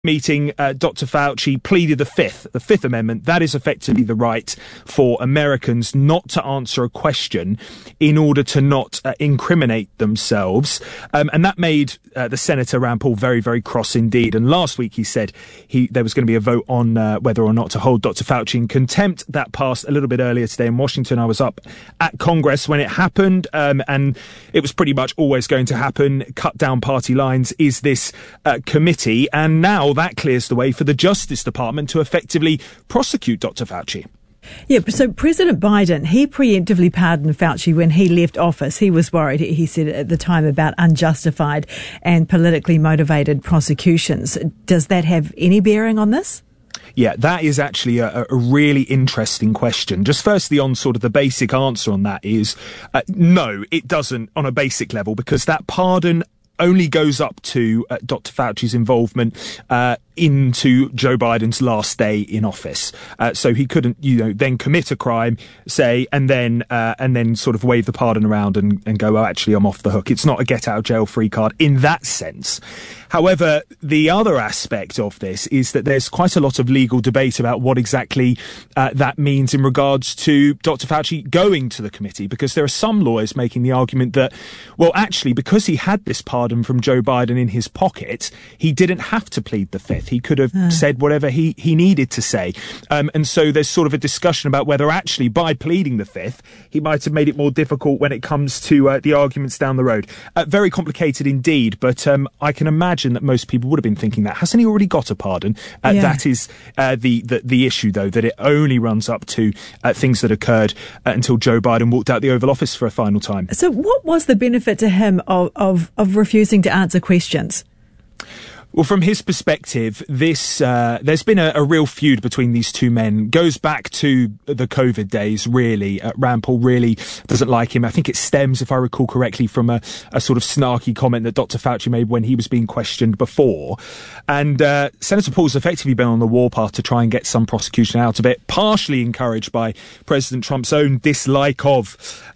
meeting, Dr. Fauci pleaded the Fifth Amendment. That is effectively the right for Americans not to answer a question in order to not incriminate themselves. And that made the Senator Rand Paul very, very cross indeed. And last week he said there was going to be a vote on whether or not to hold Dr. Fauci in contempt. That passed a little bit earlier today in Washington. I was up at Congress when it happened, and it was pretty much always going to happen. Cut down party lines is this committee, and now that clears the way for the Justice Department to effectively prosecute Dr. Fauci. Yeah, so President Biden, he preemptively pardoned Fauci when he left office. He was worried, he said at the time, about unjustified and politically motivated prosecutions. Does that have any bearing on this? Yeah, that is actually a really interesting question. Just firstly, on sort of the basic answer on that is no, it doesn't on a basic level, because that pardon only goes up to Dr. Fauci's involvement into Joe Biden's last day in office. So he couldn't, then commit a crime, say, and then sort of wave the pardon around and go, oh, actually, I'm off the hook. It's not a get out of jail free card in that sense. However, the other aspect of this is that there's quite a lot of legal debate about what exactly that means in regards to Dr. Fauci going to the committee, because there are some lawyers making the argument that, well, actually, because he had this pardon from Joe Biden in his pocket, he didn't have to plead the Fifth. He could have said whatever he needed to say. And so there's sort of a discussion about whether actually by pleading the Fifth, he might have made it more difficult when it comes to the arguments down the road. Very complicated indeed, but I can imagine that most people would have been thinking that. Hasn't he already got a pardon? That is the issue, though, that it only runs up to things that occurred until Joe Biden walked out the Oval Office for a final time. So what was the benefit to him of refusing to answer questions? Well, from his perspective, there's been a real feud between these two men. Goes back to the COVID days, really. Rand Paul really doesn't like him. I think it stems, if I recall correctly, from a sort of snarky comment that Dr. Fauci made when he was being questioned before. And Senator Paul's effectively been on the warpath to try and get some prosecution out of it, partially encouraged by President Trump's own dislike of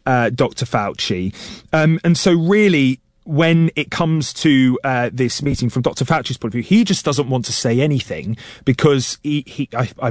Dr. Fauci. And so really, when it comes to this meeting from Dr. Fauci's point of view, he just doesn't want to say anything because he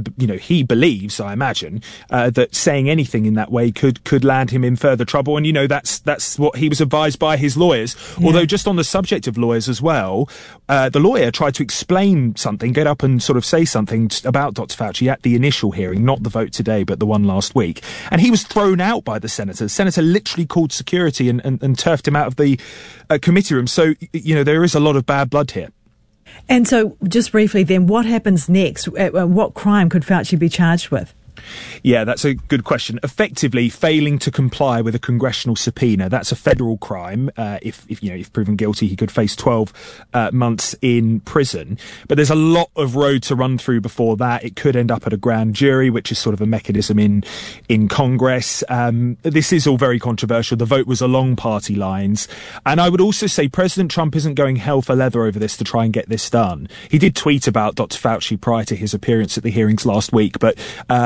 believes, I imagine, that saying anything in that way could land him in further trouble. And that's what he was advised by his lawyers. Yeah. Although, just on the subject of lawyers as well, the lawyer tried to explain something, get up and sort of say something about Dr. Fauci at the initial hearing, not the vote today, but the one last week, and he was thrown out by the senator. The senator literally called security and turfed him out of the committee room. So, there is a lot of bad blood here. And so, just briefly then, what happens next? What crime could Fauci be charged with? Yeah, that's a good question. Effectively, failing to comply with a congressional subpoena, that's a federal crime. If proven guilty, he could face 12 months in prison. But there's a lot of road to run through before that. It could end up at a grand jury, which is sort of a mechanism in Congress. This is all very controversial. The vote was along party lines. And I would also say President Trump isn't going hell for leather over this to try and get this done. He did tweet about Dr. Fauci prior to his appearance at the hearings last week, but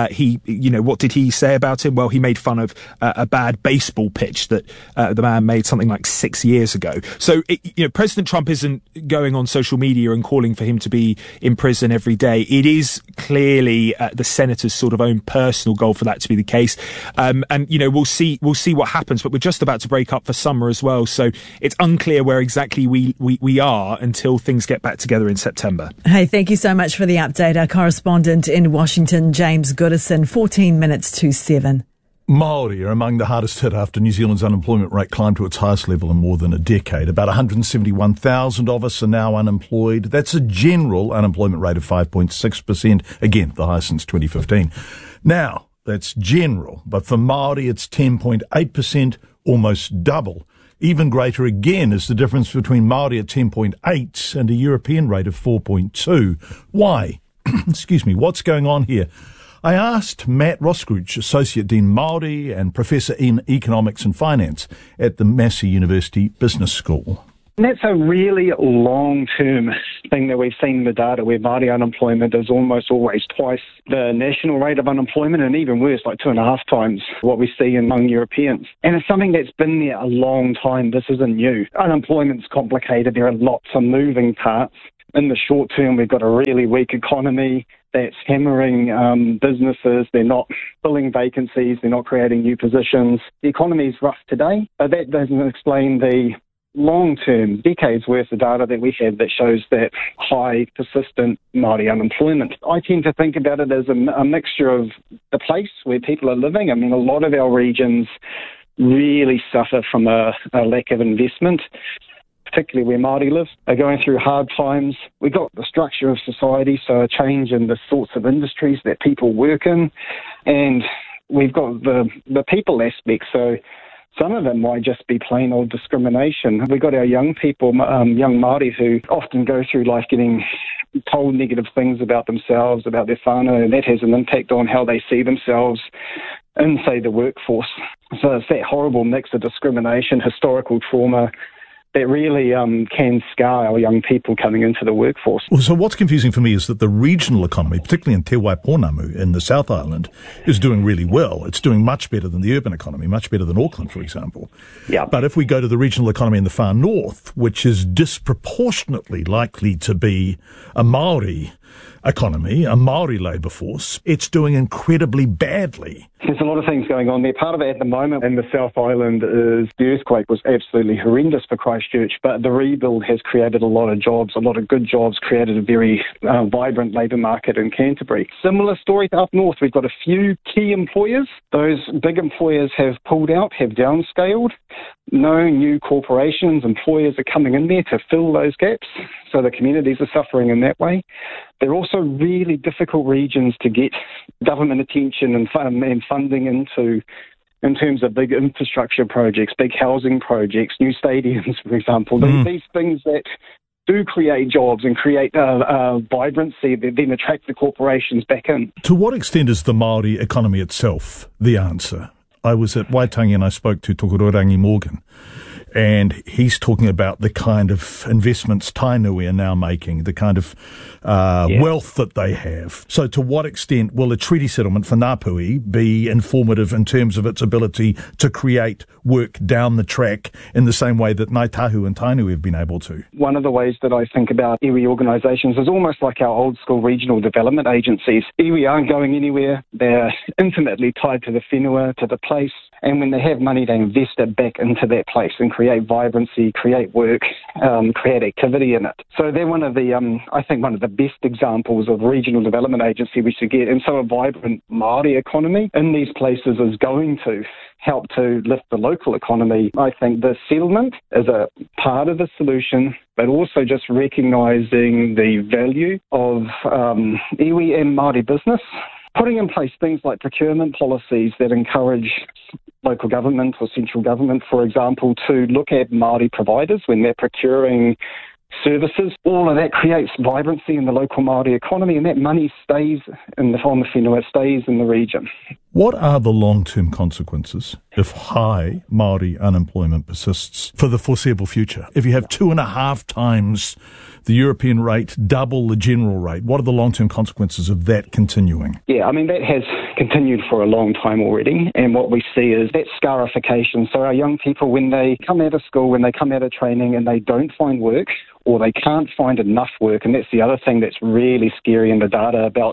what did he say about him? Well, he made fun of a bad baseball pitch that the man made something like 6 years ago. So, President Trump isn't going on social media and calling for him to be in prison every day. It is clearly the senator's sort of own personal goal for that to be the case. We'll see what happens. But we're just about to break up for summer as well, so it's unclear where exactly we are until things get back together in September. Hey, thank you so much for the update. Our correspondent in Washington, James Goodison. 14 minutes to 7. Māori are among the hardest hit after New Zealand's unemployment rate climbed to its highest level in more than a decade. About 171,000 of us are now unemployed. That's a general unemployment rate of 5.6%. Again, the highest since 2015. Now, that's general, but for Māori it's 10.8%, almost double. Even greater again is the difference between Māori at 10.8 and a European rate of 4.2. Why? Excuse me, what's going on here? I asked Matt Roskruch, Associate Dean Māori and Professor in Economics and Finance at the Massey University Business School. And that's a really long-term thing that we've seen in the data, where Māori unemployment is almost always twice the national rate of unemployment, and even worse, like 2.5 times what we see among Europeans. And it's something that's been there a long time. This isn't new. Unemployment's complicated. There are lots of moving parts. in the short term, we've got a really weak economy that's hammering businesses. They're not filling vacancies. They're not creating new positions. The economy is rough today, but that doesn't explain the long-term, decades worth of data that we have that shows that high, persistent Māori unemployment. I tend to think about it as a mixture of the place where people are living. I mean, a lot of our regions really suffer from a lack of investment, particularly where Māori live. They're going through hard times. We've got the structure of society, so a change in the sorts of industries that people work in, and we've got the people aspect, so some of it might just be plain old discrimination. We've got our young people, young Māori, who often go through life getting told negative things about themselves, about their whānau, and that has an impact on how they see themselves in, say, the workforce. So it's that horrible mix of discrimination, historical trauma, that really can scar our young people coming into the workforce. Well, so what's confusing for me is that the regional economy, particularly in Te Waipounamu in the South Island, is doing really well. It's doing much better than the urban economy, much better than Auckland, for example. Yeah. But if we go to the regional economy in the far north, which is disproportionately likely to be a Māori economy, a Māori labour force, it's doing incredibly badly. There's a lot of things going on there. Part of it at the moment in the South Island is the earthquake was absolutely horrendous for Christchurch, but the rebuild has created a lot of jobs, a lot of good jobs, created a very vibrant labour market in Canterbury. Similar story up north. We've got a few key employers. Those big employers have pulled out, have downscaled. No new corporations, employers are coming in there to fill those gaps, so the communities are suffering in that way. They're also really difficult regions to get government attention and funding into, in terms of big infrastructure projects, big housing projects, new stadiums, for example. These things that do create jobs and create vibrancy that then attract the corporations back in. To what extent is the Māori economy itself the answer? I was at Waitangi and I spoke to Tokororangi Morgan, and he's talking about the kind of investments Tainui are now making, the kind of wealth that they have. So to what extent will a treaty settlement for Ngāpuhi be informative in terms of its ability to create work down the track in the same way that Ngāi Tahu and Tainui have been able to? One of the ways that I think about iwi organisations is almost like our old school regional development agencies. Iwi aren't going anywhere. They're intimately tied to the whenua, to the place, and when they have money, they invest it back into that place and create vibrancy, create work, create activity in it. So they're one of the, I think, one of the best examples of regional development agency we should get. And so a vibrant Māori economy in these places is going to help to lift the local economy. I think the settlement is a part of the solution, but also just recognising the value of iwi and Māori business. Putting in place things like procurement policies that encourage local government or central government, for example, to look at Māori providers when they're procuring services. All of that creates vibrancy in the local Māori economy, and that money stays on the whenua, stays in the region. What are the long-term consequences if high Māori unemployment persists for the foreseeable future? If you have 2.5 times the European rate, double the general rate, what are the long-term consequences of that continuing? Yeah, I mean, that has continued for a long time already, and what we see is that scarification. So our young people, when they come out of school, when they come out of training and they don't find work, or they can't find enough work, and that's the other thing that's really scary in the data, about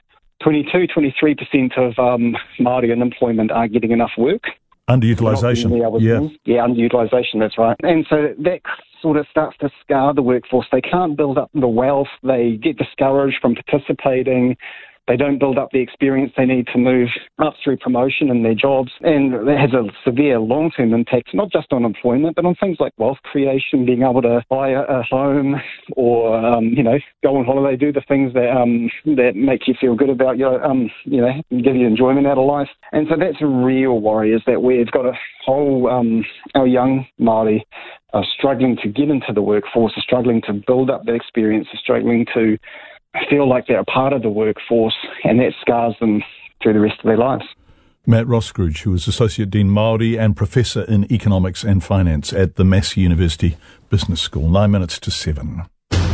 23% of Māori unemployment aren't getting enough work. Underutilisation. Yeah, underutilisation, that's right. And so that sort of starts to scar the workforce. They can't build up the wealth. They get discouraged from participating. They don't build up the experience they need to move up through promotion in their jobs. And that has a severe long-term impact, not just on employment, but on things like wealth creation, being able to buy a home or, go on holiday, do the things that make you feel good about your, give you enjoyment out of life. And so that's a real worry, is that we've got a whole, our young Māori are struggling to get into the workforce, are struggling to build up that experience, are struggling to feel like they're a part of the workforce, and that scars them through the rest of their lives. Matt Rossgrudge, who is Associate Dean Māori and Professor in Economics and Finance at the Massey University Business School. 9 minutes to 7.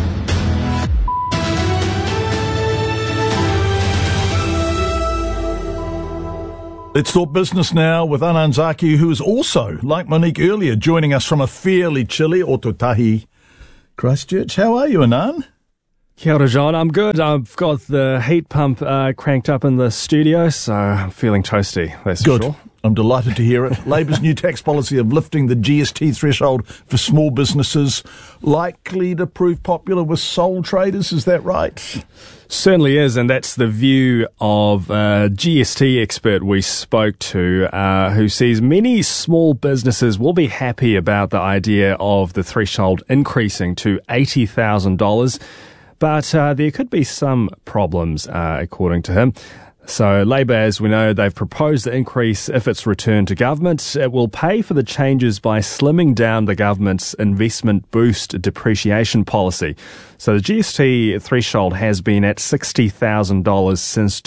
Let's talk business now with Anand Zaki, who is also, like Monique earlier, joining us from a fairly chilly Ōtautahi, Christchurch. How are you, Anand? Kia ora, John. I'm good. I've got the heat pump cranked up in the studio, so I'm feeling toasty, that's Good. for sure. I'm delighted to hear it. Labour's new tax policy of lifting the GST threshold for small businesses likely to prove popular with sole traders, is that right? Certainly is, and that's the view of a GST expert we spoke to, who sees many small businesses will be happy about the idea of the threshold increasing to $80,000. But there could be some problems, according to him. So Labour, as we know, they've proposed the increase if it's returned to government. It will pay for the changes by slimming down the government's investment boost depreciation policy. So the GST threshold has been at $60,000 since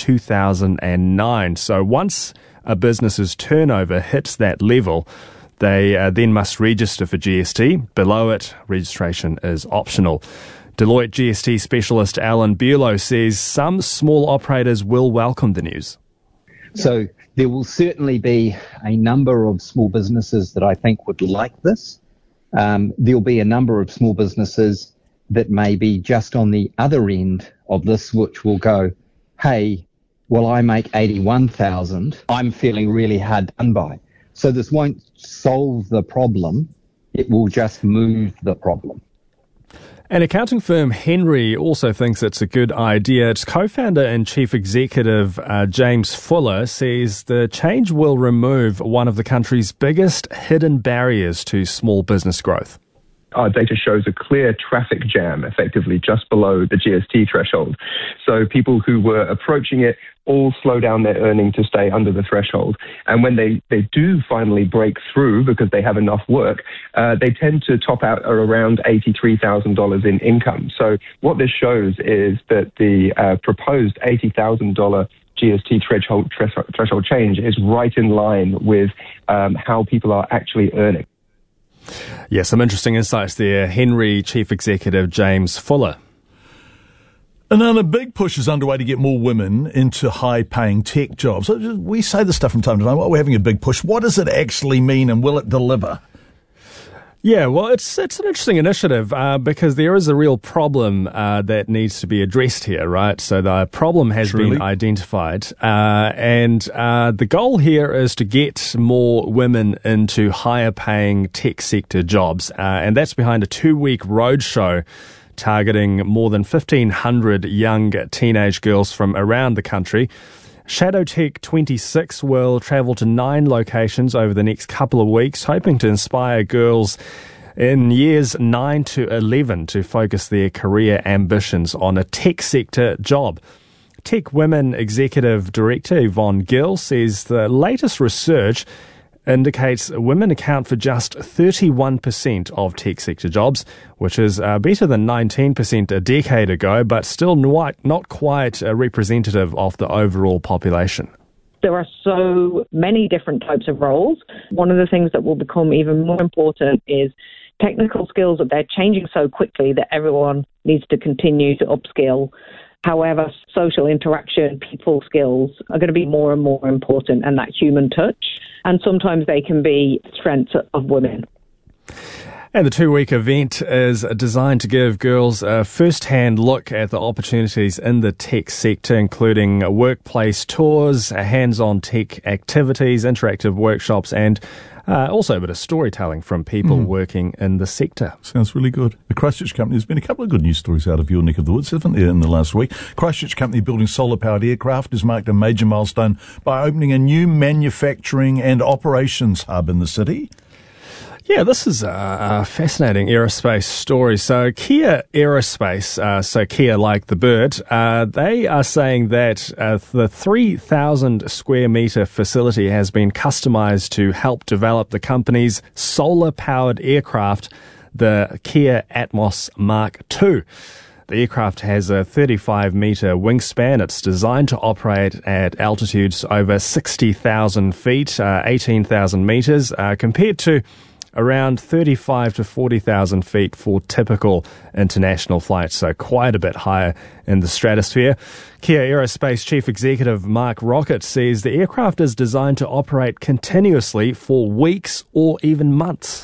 2009. So once a business's turnover hits that level, they then must register for GST. Below it, registration is optional. Deloitte GST specialist Alan Bulow says some small operators will welcome the news. So there will certainly be a number of small businesses that I think would like this. There'll be a number of small businesses that may be just on the other end of this, which will go, hey, well, I make 81,000. I'm feeling really hard done by. So this won't solve the problem. It will just move the problem. An accounting firm, Henry, also thinks it's a good idea. Its co-founder and chief executive, James Fuller, says the change will remove one of the country's biggest hidden barriers to small business growth. Our data shows a clear traffic jam, effectively, just below the GST threshold. So people who were approaching it all slow down their earning to stay under the threshold. And when they do finally break through because they have enough work, they tend to top out at around $83,000 in income. So what this shows is that the proposed $80,000 GST threshold change is right in line with how people are actually earning. Yeah, some interesting insights there. Henry Chief Executive James Fuller. And then a big push is underway to get more women into high-paying tech jobs. We say this stuff from time to time. We're having a big push. What does it actually mean, and will it deliver? Yeah, well, it's an interesting initiative because there is a real problem that needs to be addressed here, right? So the problem has been identified, and the goal here is to get more women into higher-paying tech sector jobs, and that's behind a 2-week roadshow targeting more than 1,500 young teenage girls from around the country. Shadowtech 26 will travel to 9 locations over the next couple of weeks, hoping to inspire girls in years 9 to 11 to focus their career ambitions on a tech sector job. Tech Women Executive Director Yvonne Gill says the latest research indicates women account for just 31% of tech sector jobs, which is better than 19% a decade ago, but still not quite representative of the overall population. There are so many different types of roles. One of the things that will become even more important is technical skills. They're changing so quickly that everyone needs to continue to upskill. However, social interaction, people skills are going to be more and more important, and that human touch. And sometimes they can be strengths of women. And the 2-week event is designed to give girls a first-hand look at the opportunities in the tech sector, including workplace tours, hands-on tech activities, interactive workshops, and also a bit of storytelling from people working in the sector. Sounds really good. The Christchurch Company, there's been a couple of good news stories out of your neck of the woods, haven't there, in the last week? Christchurch Company building solar-powered aircraft has marked a major milestone by opening a new manufacturing and operations hub in the city. Yeah, this is a fascinating aerospace story. So Kia Aerospace, so Kia like the bird, they are saying that the 3,000 square metre facility has been customised to help develop the company's solar-powered aircraft, the Kia Atmos Mark II. The aircraft has a 35-metre wingspan. It's designed to operate at altitudes over 60,000 feet, 18,000 metres, compared to around 35 to 40,000 feet for typical international flights, so quite a bit higher in the stratosphere. Kia Aerospace Chief Executive Mark Rockett says the aircraft is designed to operate continuously for weeks or even months.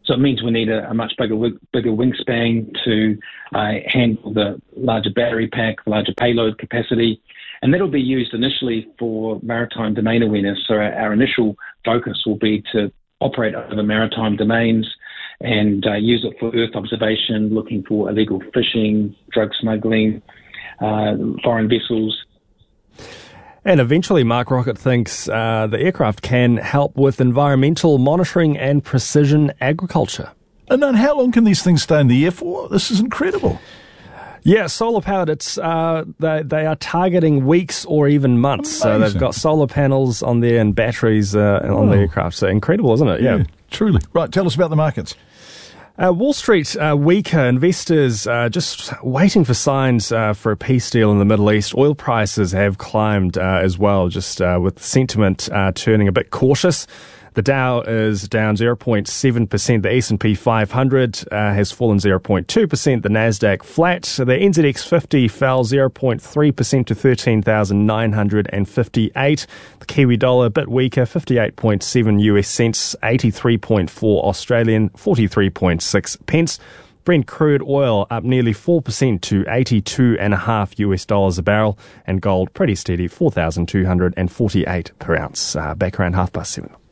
So it means we need a much bigger wingspan to handle the larger battery pack, the larger payload capacity. And that'll be used initially for maritime domain awareness. So our initial focus will be to operate over maritime domains and use it for Earth observation, looking for illegal fishing, drug smuggling, foreign vessels. And eventually, Mark Rockett thinks the aircraft can help with environmental monitoring and precision agriculture. And then how long can these things stay in the air for? This is incredible. Yeah, solar powered. It's they are targeting weeks or even months. Amazing. So they've got solar panels on there and batteries on the aircraft. So incredible, isn't it? Yeah, truly. Right, tell us about the markets. Wall Street weaker. Investors just waiting for signs for a peace deal in the Middle East. Oil prices have climbed as well, just with sentiment turning a bit cautious. The Dow is down 0.7%. The S&P 500 has fallen 0.2%. The Nasdaq flat. The NZX 50 fell 0.3% to 13,958. The Kiwi dollar a bit weaker, 58.7 US cents, 83.4 Australian, 43.6 pence. Brent crude oil up nearly 4% to $82.5 US a barrel, and gold pretty steady, 4,248 per ounce. Back around 7:30.